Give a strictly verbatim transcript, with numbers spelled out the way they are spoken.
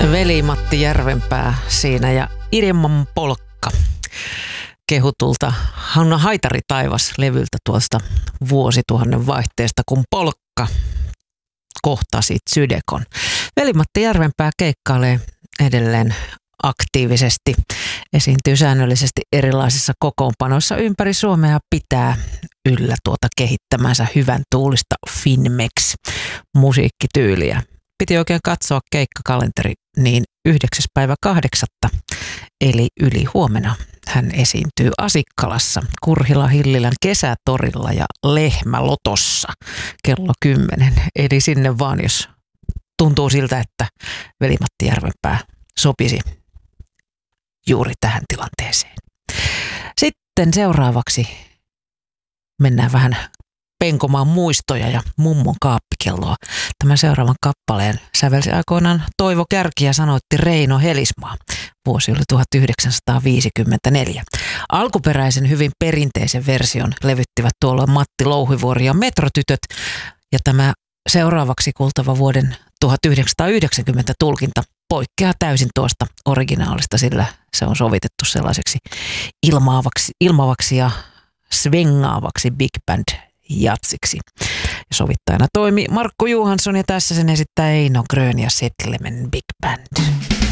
Veli-Matti Järvenpää siinä ja Ilman polkka kehutulta Hanna Haitari taivas levyltä tuosta vuosituhannen vaihteesta, kun polkka kohtasi Tsydekon. Veli-Matti Järvenpää keikkailee edelleen aktiivisesti, esiintyy säännöllisesti erilaisissa kokoonpanoissa ympäri Suomea ja pitää yllä tuota kehittämänsä hyvän tuulista Finmex musiikkityyliä. Piti oikein katsoa keikkakalenteri, niin yhdeksäs päivä kahdeksatta eli yli huomenna hän esiintyy Asikkalassa, Kurhila-Hillilän kesätorilla ja Lehmälotossa kello kymmenen. Eli sinne vaan, jos tuntuu siltä, että Veli-Matti Järvenpää sopisi juuri tähän tilanteeseen. Sitten seuraavaksi mennään vähän penkomaan muistoja ja mummon kaappikelloa. Tämän seuraavan kappaleen sävelsi aikoinaan Toivo Kärki ja sanoitti Reino Helismaa. Vuosi oli tuhatyhdeksänsataaviisikymmentäneljä. Alkuperäisen hyvin perinteisen version levyttivät tuolla Matti Louhivuori ja Metrotytöt. Ja tämä seuraavaksi kuultava vuoden tuhatyhdeksänsataayhdeksänkymmentä tulkinta poikkeaa täysin tuosta originaalista, sillä se on sovitettu sellaiseksi ilmaavaksi, ilmavaksi ja svengaavaksi big band jatsiksi. Sovittajana toimi Markku Johansson ja tässä sen esittää Eino Grön ja Settlemen Big Band.